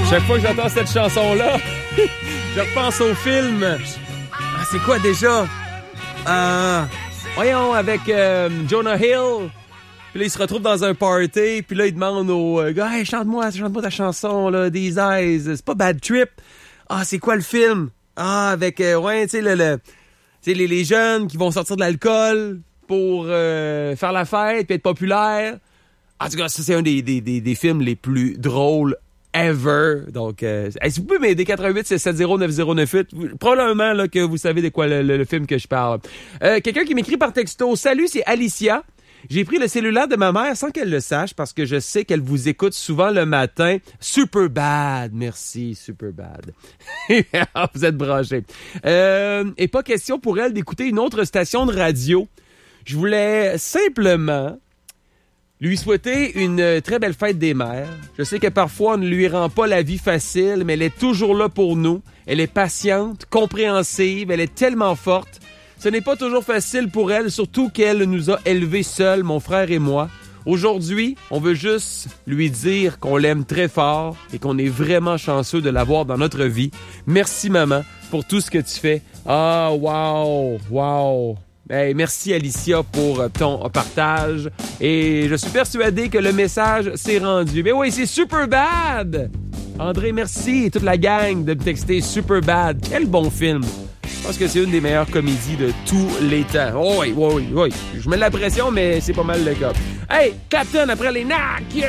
Chaque fois que j'entends cette chanson-là, je repense au film. Ah, c'est quoi déjà? Voyons, avec Jonah Hill. Puis là, il se retrouve dans un party. Puis là, il demande au gars, « Hey, chante-moi ta chanson, là, These Eyes. C'est pas Bad Trip. » Ah, c'est quoi le film? Ah, avec, ouais, tu sais, les jeunes qui vont sortir de l'alcool pour faire la fête puis être populaires. En tout cas, ça, c'est un des films les plus drôles ever. Donc, si vous pouvez m'aider, 88-670-9098, probablement là, que vous savez de quoi le film que je parle. Quelqu'un qui m'écrit par texto, « Salut, c'est Alicia. J'ai pris le cellulaire de ma mère sans qu'elle le sache parce que je sais qu'elle vous écoute souvent le matin. Super bad. Merci, super bad. Vous êtes branchés. Et pas question pour elle d'écouter une autre station de radio. Je voulais simplement lui souhaiter une très belle fête des mères. Je sais que parfois on ne lui rend pas la vie facile, mais elle est toujours là pour nous. Elle est patiente, compréhensive, elle est tellement forte. Ce n'est pas toujours facile pour elle, surtout qu'elle nous a élevés seuls, mon frère et moi. Aujourd'hui, on veut juste lui dire qu'on l'aime très fort et qu'on est vraiment chanceux de l'avoir dans notre vie. Merci, maman, pour tout ce que tu fais. Ah, wow. Hey, merci, Alicia, pour ton partage. Et je suis persuadé que le message s'est rendu. Mais oui, c'est Super Bad! André, merci et toute la gang de me texter Super Bad. Quel bon film! Je pense que c'est une des meilleures comédies de tous les temps. Oh oui. Je mets de la pression, mais c'est pas mal le cas. Hey, Captain, après les knacks!